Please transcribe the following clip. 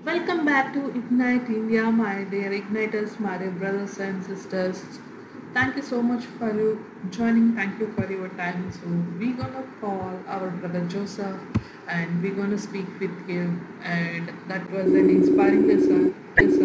Welcome back to Ignite India, my dear Igniters, my dear brothers and sisters. Thank you so much for you joining. Thank you for your time. So we're gonna call our brother Joseph, and we're gonna speak with him. And that was an inspiring lesson.